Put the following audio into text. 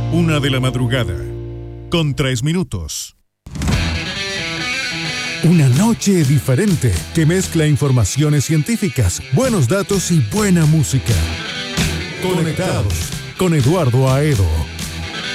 1:00 a.m, con 3 minutos. Una noche diferente que mezcla informaciones científicas, buenos datos y buena música. Conectados con Eduardo Aedo.